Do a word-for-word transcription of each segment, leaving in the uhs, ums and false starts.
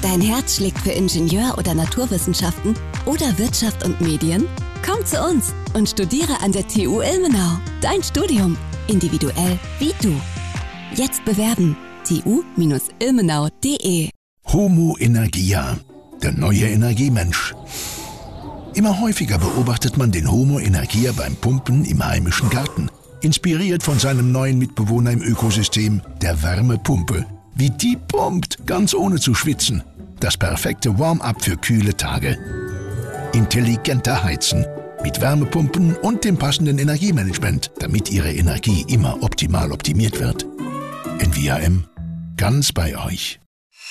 Dein Herz schlägt für Ingenieur- oder Naturwissenschaften oder Wirtschaft und Medien? Komm zu uns und studiere an der T U Ilmenau. Dein Studium. Individuell wie du. Jetzt bewerben. t u Bindestrich ilmenau punkt de Homo Energia, der neue Energiemensch. Immer häufiger beobachtet man den Homo Energia beim Pumpen im heimischen Garten. Inspiriert von seinem neuen Mitbewohner im Ökosystem, der Wärmepumpe. Wie die pumpt, ganz ohne zu schwitzen. Das perfekte Warm-up für kühle Tage. Intelligenter Heizen. Mit Wärmepumpen und dem passenden Energiemanagement, damit Ihre Energie immer optimal optimiert wird. N V A M. Ganz bei euch.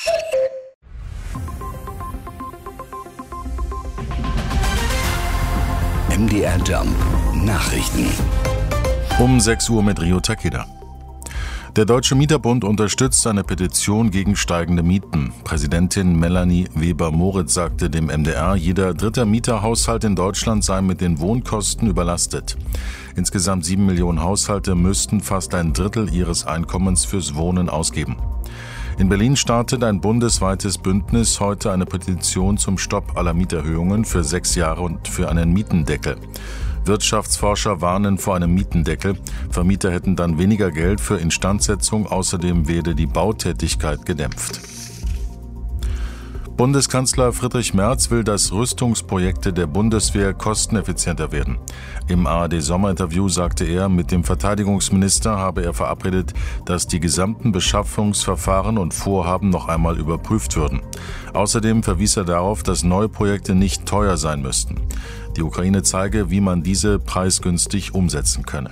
M D R Jump Nachrichten. Um sechs Uhr mit Rio Takeda. Der Deutsche Mieterbund unterstützt eine Petition gegen steigende Mieten. Präsidentin Melanie Weber-Moritz sagte dem M D R, jeder dritte Mieterhaushalt in Deutschland sei mit den Wohnkosten überlastet. Insgesamt sieben Millionen Haushalte müssten fast ein Drittel ihres Einkommens fürs Wohnen ausgeben. In Berlin startet ein bundesweites Bündnis heute eine Petition zum Stopp aller Mieterhöhungen für sechs Jahre und für einen Mietendeckel. Wirtschaftsforscher warnen vor einem Mietendeckel. Vermieter hätten dann weniger Geld für Instandsetzung. Außerdem werde die Bautätigkeit gedämpft. Bundeskanzler Friedrich Merz will, dass Rüstungsprojekte der Bundeswehr kosteneffizienter werden. Im A R D-Sommerinterview sagte er, mit dem Verteidigungsminister habe er verabredet, dass die gesamten Beschaffungsverfahren und Vorhaben noch einmal überprüft würden. Außerdem verwies er darauf, dass neue Projekte nicht teuer sein müssten. Die Ukraine zeige, wie man diese preisgünstig umsetzen könne.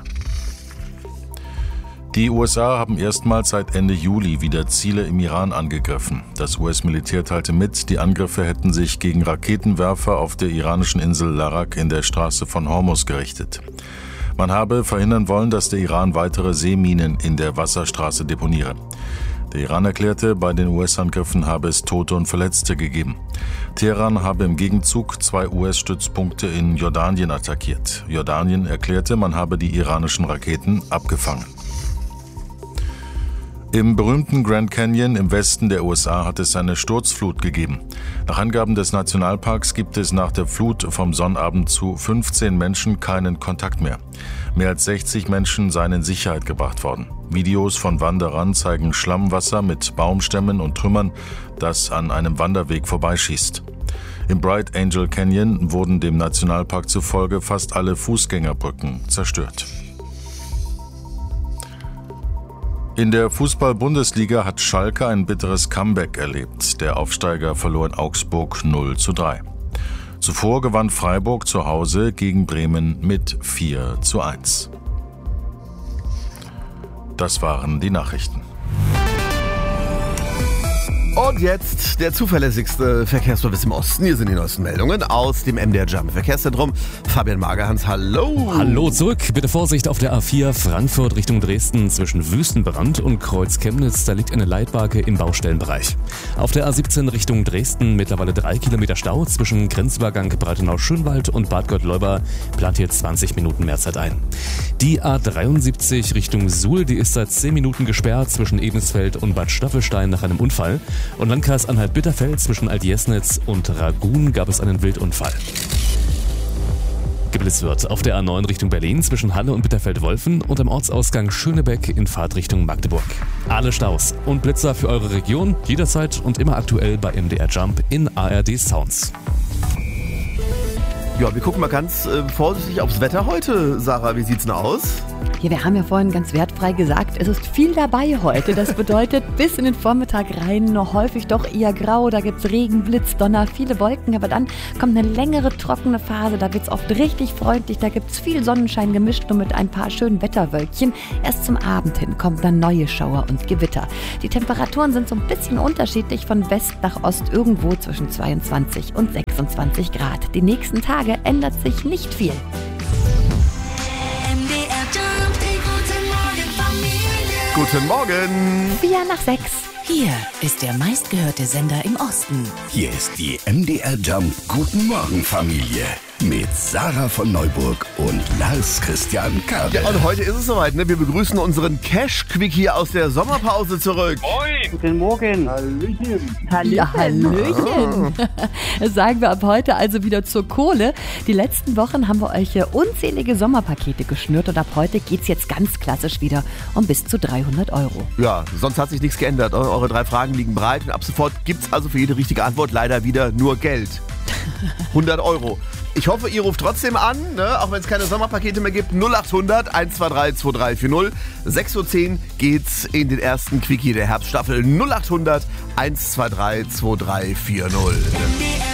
Die U S A haben erstmals seit Ende Juli wieder Ziele im Iran angegriffen. Das U S-Militär teilte mit, die Angriffe hätten sich gegen Raketenwerfer auf der iranischen Insel Larak in der Straße von Hormuz gerichtet. Man habe verhindern wollen, dass der Iran weitere Seeminen in der Wasserstraße deponiere. Der Iran erklärte, bei den U S-Angriffen habe es Tote und Verletzte gegeben. Teheran habe im Gegenzug zwei U S-Stützpunkte in Jordanien attackiert. Jordanien erklärte, man habe die iranischen Raketen abgefangen. Im berühmten Grand Canyon im Westen der U S A hat es eine Sturzflut gegeben. Nach Angaben des Nationalparks gibt es nach der Flut vom Sonnabend zu fünfzehn Menschen keinen Kontakt mehr. Mehr als sechzig Menschen seien in Sicherheit gebracht worden. Videos von Wanderern zeigen Schlammwasser mit Baumstämmen und Trümmern, das an einem Wanderweg vorbeischießt. Im Bright Angel Canyon wurden dem Nationalpark zufolge fast alle Fußgängerbrücken zerstört. In der Fußball-Bundesliga hat Schalke ein bitteres Comeback erlebt. Der Aufsteiger verlor in Augsburg null zu drei. Zuvor gewann Freiburg zu Hause gegen Bremen mit vier zu eins. Das waren die Nachrichten. Und jetzt der zuverlässigste Verkehrsservice im Osten. Hier sind die neuesten Meldungen aus dem M D R Jump Verkehrszentrum. Fabian Magerhans, hallo. Hallo zurück. Bitte Vorsicht auf der A vier Frankfurt Richtung Dresden zwischen Wüstenbrand und Kreuz Chemnitz. Da liegt eine Leitbarke im Baustellenbereich. Auf der A siebzehn Richtung Dresden mittlerweile drei Kilometer Stau zwischen Grenzübergang Breitenau-Schönwald und Bad Gottleuba. Plant hier zwanzig Minuten Mehrzeit ein. Die A dreiundsiebzig Richtung Suhl, die ist seit zehn Minuten gesperrt zwischen Ebensfeld und Bad Staffelstein nach einem Unfall. Und Landkreis Anhalt-Bitterfeld zwischen Altjesnitz und Ragun gab es einen Wildunfall. Geblitzt wird auf der A neun Richtung Berlin zwischen Halle und Bitterfeld-Wolfen und am Ortsausgang Schönebeck in Fahrtrichtung Magdeburg. Alle Staus und Blitzer für eure Region jederzeit und immer aktuell bei M D R Jump in A R D Sounds. Ja, wir gucken mal ganz äh, vorsichtig aufs Wetter heute. Sarah, wie sieht's denn aus? Ja, wir haben ja vorhin ganz wertfrei gesagt, es ist viel dabei heute. Das bedeutet, bis in den Vormittag rein noch häufig doch eher grau. Da gibt's Regen, Blitz, Donner, viele Wolken. Aber dann kommt eine längere, trockene Phase. Da wird's oft richtig freundlich. Da gibt's viel Sonnenschein gemischt und mit ein paar schönen Wetterwölkchen. Erst zum Abend hin kommen dann neue Schauer und Gewitter. Die Temperaturen sind so ein bisschen unterschiedlich von West nach Ost, irgendwo zwischen zweiundzwanzig und sechsundzwanzig Grad. Die nächsten Tage ändert sich nicht viel. Guten Morgen. Vier nach sechs. Hier ist der meistgehörte Sender im Osten. Hier ist die M D R Jump Guten Morgen Familie mit Sarah von Neuburg und Lars Christian Kabel. Ja, und heute ist es soweit, ne? Wir begrüßen unseren Cash-Quick hier aus der Sommerpause zurück. Moin! Guten Morgen. Hallöchen. Hallöchen. Ja, Hallöchen. Das sagen wir ab heute also wieder zur Kohle. Die letzten Wochen haben wir euch unzählige Sommerpakete geschnürt und ab heute geht's jetzt ganz klassisch wieder um bis zu dreihundert Euro. Ja, sonst hat sich nichts geändert. Eure drei Fragen liegen bereit und ab sofort gibt's also für jede richtige Antwort leider wieder nur Geld. hundert Euro. Ich hoffe, ihr ruft trotzdem an, ne? Auch wenn es keine Sommerpakete mehr gibt. null acht hundert, eins zwei drei, zwei drei vier null. sechs Uhr zehn geht's in den ersten Quickie der Herbststaffel. null acht hundert, eins zwei drei, zwei drei vier null.